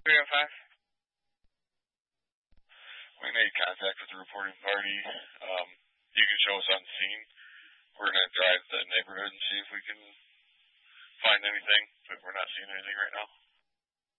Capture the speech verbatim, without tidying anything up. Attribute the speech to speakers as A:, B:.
A: three oh five.
B: We made contact with the reporting party. Um, you can show us on scene. We're going to drive the neighborhood and see if we can find anything, but we're not seeing anything right now.